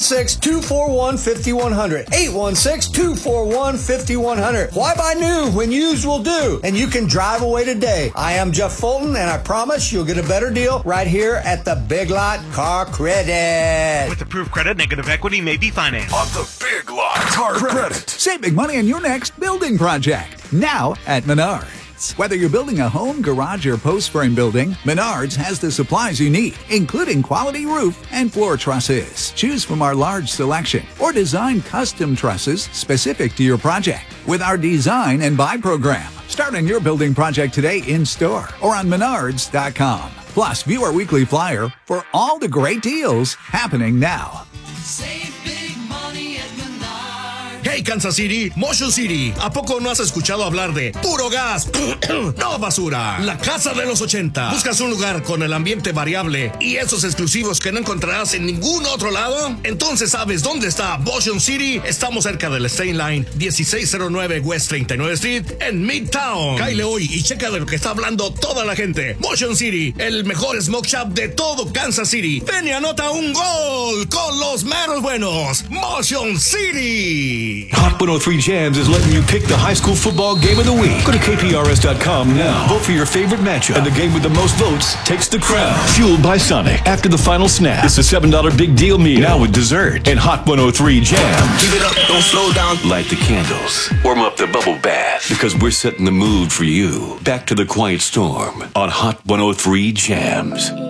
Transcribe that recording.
816-241-5100. 816-241-5100. Why buy new when used will do? And you can drive away today. I am Jeff Fulton, and I promise you'll get a better deal right here at the Big Lot Car Credit. With approved credit, negative equity may be financed. On the Big Lot Car Credit. Save big money on your next building project. Now at Menards. Whether you're building a home, garage, or post frame building, Menards has the supplies you need, including quality roof and floor trusses. Choose from our large selection or design custom trusses specific to your project with our design and buy program. Start on your building project today in store or on Menards.com. Plus, view our weekly flyer for all the great deals happening now. Save big money at Menards. Hey, Kansas City, Motion City. ¿A poco no has escuchado hablar de Puro Gas? No basura. La casa de los 80. ¿Buscas un lugar con el ambiente variable y esos exclusivos que no encontrarás en ningún otro lado? Entonces sabes dónde está Motion City. Estamos cerca del State Line, 1609 West 39 Street en Midtown. Cáile hoy y checa de lo que está hablando toda la gente. Motion City, el mejor smoke shop de todo Kansas City. Ven y anota un gol con los meros buenos. Motion City. Hot 103 Jams is letting you pick the high school football game of the week. Go to KPRS.com now. Vote for your favorite matchup. And the game with the most votes takes the crown. Fueled by Sonic. After the final snap, it's a $7 big deal meal. Now with dessert and Hot 103 Jams. Keep it up, don't slow down. Light the candles. Warm up the bubble bath. Because we're setting the mood for you. Back to the quiet storm on Hot 103 Jams.